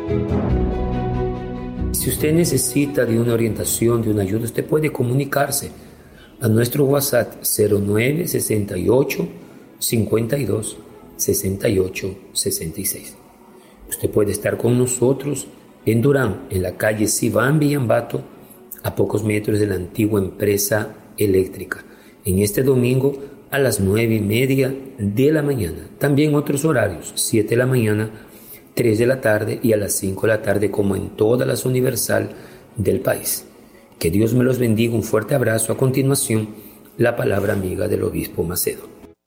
Si usted necesita de una orientación, de una ayuda, usted puede comunicarse a nuestro WhatsApp 0968 52 68 66. Usted puede estar con nosotros en Durán, en la calle Sibán Villambato, a pocos metros de la antigua empresa eléctrica, en este domingo a las 9:30 de la mañana. También otros horarios, 7 de la mañana, 3 de la tarde y a las 5 de la tarde, como en todas las Universal del país. Que Dios me los bendiga. Un fuerte abrazo. A continuación, la palabra amiga del obispo Macedo.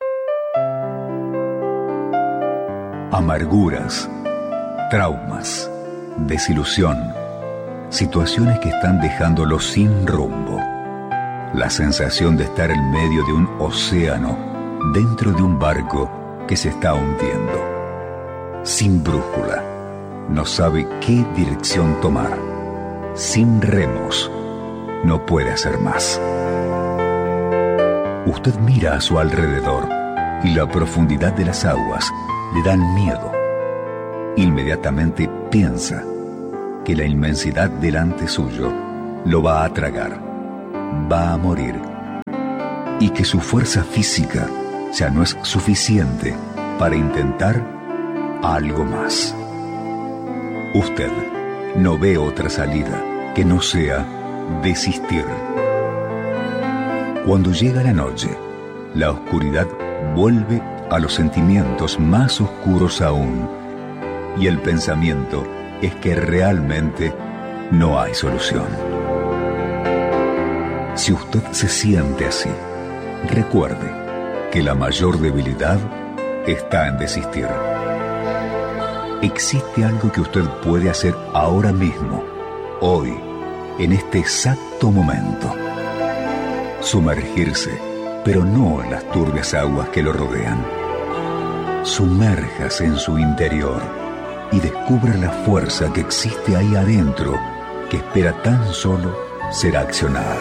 Amarguras, traumas, desilusión, situaciones que están dejándolo sin rumbo. La sensación de estar en medio de un océano, dentro de un barco que se está hundiendo. Sin brújula, no sabe qué dirección tomar. Sin remos, no puede hacer más. Usted mira a su alrededor y la profundidad de las aguas le dan miedo. Inmediatamente piensa que la inmensidad delante suyo lo va a tragar, va a morir, y que su fuerza física ya no es suficiente para intentar algo más. Usted no ve otra salida que no sea desistir. Cuando llega la noche, la oscuridad vuelve a los sentimientos más oscuros aún, y el pensamiento es que realmente no hay solución. Si usted se siente así, recuerde que la mayor debilidad está en desistir. Existe algo que usted puede hacer ahora mismo, hoy, en este exacto momento. Sumergirse, pero no en las turbias aguas que lo rodean. Sumérjase en su interior y descubra la fuerza que existe ahí adentro, que espera tan solo ser accionada.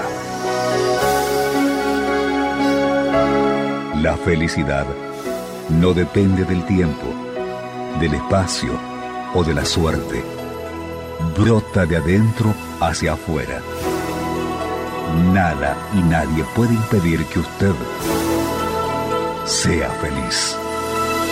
La felicidad no depende del tiempo, del espacio o de la suerte. Brota de adentro hacia afuera. Nada y nadie puede impedir que usted sea feliz.